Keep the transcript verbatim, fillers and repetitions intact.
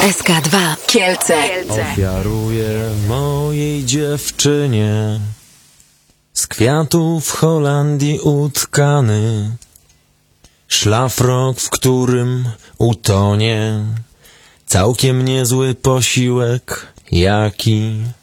S K dwa Kielce. Ofiaruję mojej dziewczynie z kwiatów w Holandii utkany szlafrok, w którym utonie całkiem niezły posiłek, jaki